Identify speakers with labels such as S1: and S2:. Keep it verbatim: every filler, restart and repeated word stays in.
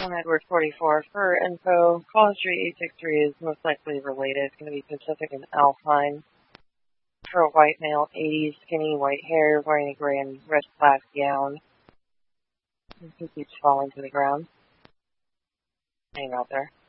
S1: On Edward forty-four, for info, call history eight six three is most likely related. It's going to be Pacific and Alpine. For a white male, eighties, skinny, white hair, wearing a gray and red plaid gown. He keeps falling to the ground. Hang out there.